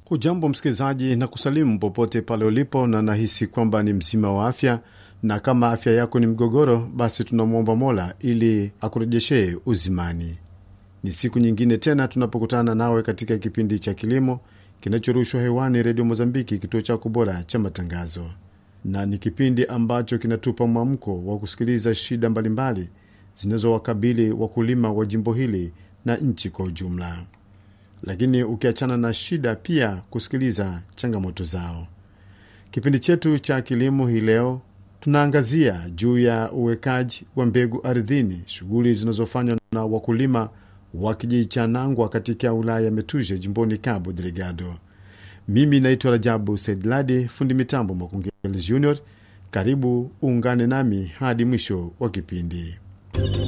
Hujambo msikilizaji na kusalimu popote pale ulipo, na nahisi kwamba ni mzima wa afya, na kama afya yako ni mgogoro, basi tunamwomba Mola ili akurejeshe uzimani. Ni siku nyingine tena tunapokutana nawe katika kipindi cha kilimo kinachorushwa hewani Radio Mozambiki, kituo chako bora cha matangazo, na ni kipindi ambacho kinatupa mwamko wa kusikiliza shida mbalimbali zinazowakabili wakulima wa jimbo hili na nchi kwa ujumla. Lakini ukiachana na shida, pia kusikiliza changamoto zao. Kipindi chetu cha kilimo hii leo tunaangazia juu ya uwekaji wa mbegu ardhini, shughuli zinazofanywa na wakulima wa kijiji cha Nangwa katika wilaya ya Metuje jimboni Cabo Delgado. Mimi naitwa Rajabu Saidladi, fundi mitambo Makungeli Junior. Karibu uungane nami hadi mwisho wa kipindi.